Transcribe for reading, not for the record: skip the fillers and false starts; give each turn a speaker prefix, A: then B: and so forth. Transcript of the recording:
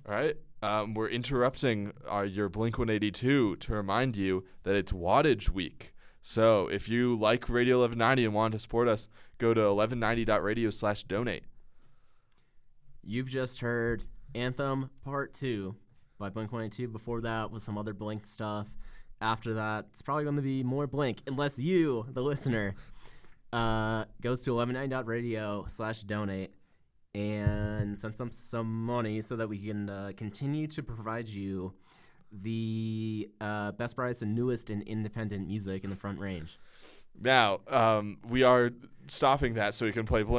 A: All right. We're interrupting your Blink 182 to remind you that it's Wattage Week. So if you like Radio 1190 and want to support us, go to 1190.radio/donate.
B: You've just heard Anthem Part 2 by Blink-182. Before that was some other Blink stuff. After that, it's probably going to be more Blink, unless you, the listener, goes to 1190.radio/donate and send some money so that we can continue to provide you the best, brightest, and newest and independent music in the Front Range.
A: Now, we are stopping that so we can play Blink.